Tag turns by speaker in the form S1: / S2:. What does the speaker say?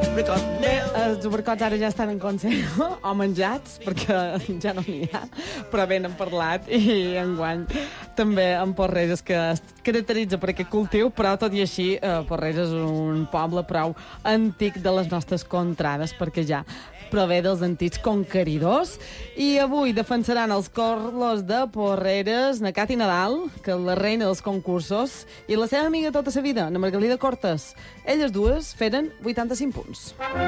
S1: Els supercots ara ja estan en consell o menjats, perquè ja no n'hi ha, però bé, n'hem parlat, i enguany també en Porreres, que es caracteritza per aquest cultiu, però tot i així Porreres és un poble prou antic de les nostres contrades, perquè ja prové dels antics conqueridors, i avui defensaran els corlos de Porreres na Cati Nadal, que és la reina dels concursos, i la seva amiga tota sa vida, na Margalida Cortes. Elles dues feren 85 punts.